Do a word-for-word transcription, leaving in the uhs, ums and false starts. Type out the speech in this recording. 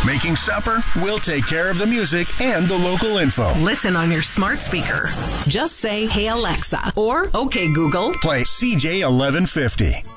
Making supper? We'll take care of the music and the local info. Listen on your smart speaker. Just say, "Hey Alexa," or "Okay Google." Play C J eleven fifty.